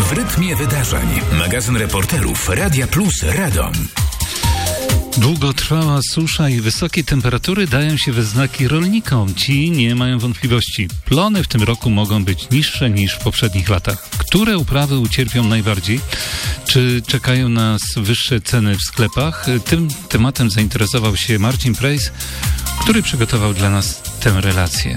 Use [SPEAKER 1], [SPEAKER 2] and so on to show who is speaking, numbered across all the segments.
[SPEAKER 1] W rytmie wydarzeń. Magazyn reporterów Radia Plus Radom.
[SPEAKER 2] Długotrwała susza i wysokie temperatury dają się we znaki rolnikom. Ci nie mają wątpliwości. Plony w tym roku mogą być niższe niż w poprzednich latach. Które uprawy ucierpią najbardziej? Czy czekają nas wyższe ceny w sklepach? Tym tematem zainteresował się Marcin Prejs, który przygotował dla nas tę relację.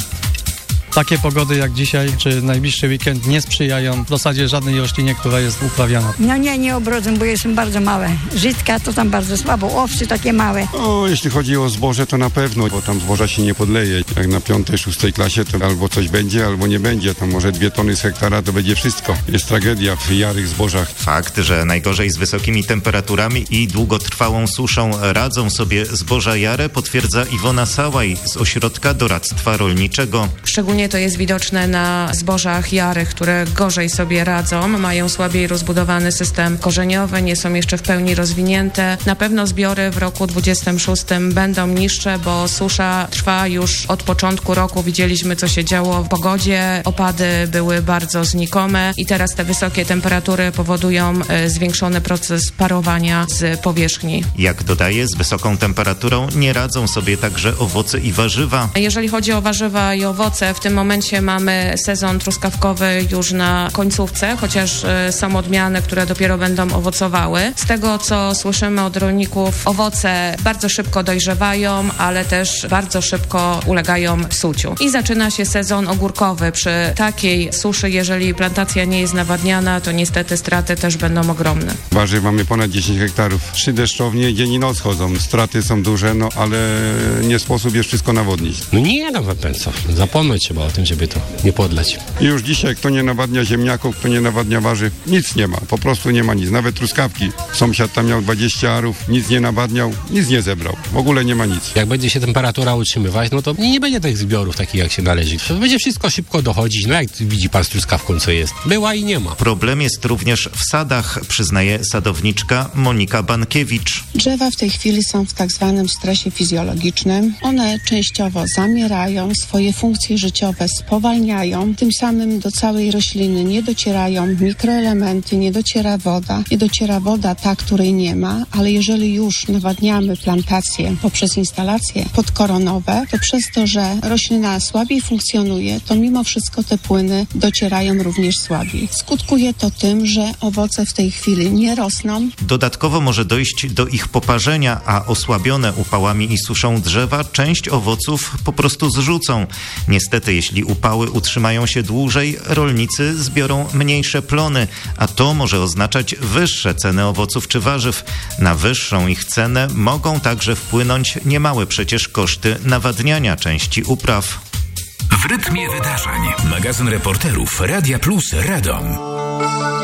[SPEAKER 3] Takie pogody jak dzisiaj, czy najbliższy weekend nie sprzyjają w zasadzie żadnej roślinie, która jest uprawiana.
[SPEAKER 4] No nie obrodzę, bo są bardzo małe. Żytka to tam bardzo słabo, owcy takie małe.
[SPEAKER 5] Jeśli chodzi o zboże, to na pewno, bo tam zboża się nie podleje. Jak na 5., 6. klasie, to albo coś będzie, albo nie będzie. Tam może 2 tony z hektara, to będzie wszystko. Jest tragedia w jarych zbożach.
[SPEAKER 6] Fakt, że najgorzej z wysokimi temperaturami i długotrwałą suszą radzą sobie zboża jare, potwierdza Iwona Sałaj z Ośrodka Doradztwa Rolniczego.
[SPEAKER 7] Szczególnie to jest widoczne na zbożach jarych, które gorzej sobie radzą, mają słabiej rozbudowany system korzeniowy, nie są jeszcze w pełni rozwinięte. Na pewno zbiory w roku 26 będą niższe, bo susza trwa już od początku roku. Widzieliśmy, co się działo w pogodzie. Opady były bardzo znikome i teraz te wysokie temperatury powodują zwiększony proces parowania z powierzchni.
[SPEAKER 6] Jak dodaje, z wysoką temperaturą nie radzą sobie także owoce i warzywa.
[SPEAKER 7] Jeżeli chodzi o warzywa i owoce, w tym momencie mamy sezon truskawkowy już na końcówce, chociaż są odmiany, które dopiero będą owocowały. Z tego, co słyszymy od rolników, owoce bardzo szybko dojrzewają, ale też bardzo szybko ulegają psuciu. I zaczyna się sezon ogórkowy. Przy takiej suszy, jeżeli plantacja nie jest nawadniana, to niestety straty też będą ogromne.
[SPEAKER 5] Warzyw mamy ponad 10 hektarów. 3 deszczownie dzień i noc chodzą. Straty są duże, ale nie sposób jest wszystko nawodnić.
[SPEAKER 8] No nie, co? Zapomnieć trzeba o tym, żeby to nie podlać.
[SPEAKER 5] I już dzisiaj kto nie nawadnia ziemniaków, kto nie nawadnia warzyw, nic nie ma. Po prostu nie ma nic. Nawet truskawki. Sąsiad tam miał 20 arów, nic nie nawadniał, nic nie zebrał. W ogóle nie ma nic.
[SPEAKER 8] Jak będzie się temperatura utrzymywać, no to nie będzie tych zbiorów takich, jak się należy. Będzie wszystko szybko dochodzić. No jak widzi pan z truskawką, co jest. Była i nie ma.
[SPEAKER 6] Problem jest również w sadach, przyznaje sadowniczka Monika Bankiewicz.
[SPEAKER 9] Drzewa w tej chwili są w tak zwanym stresie fizjologicznym. One częściowo zamierają, swoje funkcje życiowe spowalniają, tym samym do całej rośliny nie docierają mikroelementy, nie dociera woda ta, której nie ma, ale jeżeli już nawadniamy plantacje poprzez instalacje podkoronowe, to przez to, że roślina słabiej funkcjonuje, to mimo wszystko te płyny docierają również słabiej. Skutkuje to tym, że owoce w tej chwili nie rosną.
[SPEAKER 6] Dodatkowo może dojść do ich poparzenia, a osłabione upałami i suszą drzewa część owoców po prostu zrzucą. Niestety, jeśli upały utrzymają się dłużej, rolnicy zbiorą mniejsze plony, a to może oznaczać wyższe ceny owoców czy warzyw. Na wyższą ich cenę mogą także wpłynąć niemałe przecież koszty nawadniania części upraw.
[SPEAKER 1] W rytmie wydarzeń. Magazyn reporterów Radia Plus Radom.